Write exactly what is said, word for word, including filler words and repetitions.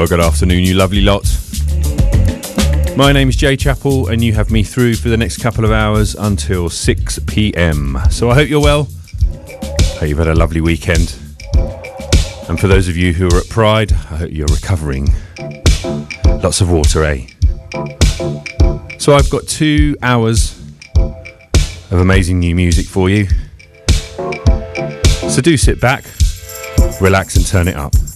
Well, good afternoon, you lovely lot. My name's Jay Chappell, and you have me through for the next couple of hours until six p.m. So I hope you're well. Hope you've had a lovely weekend. And for those of you who are at Pride, I hope you're recovering. Lots of water, eh? So I've got two hours of amazing new music for you. So do sit back, relax and turn it up.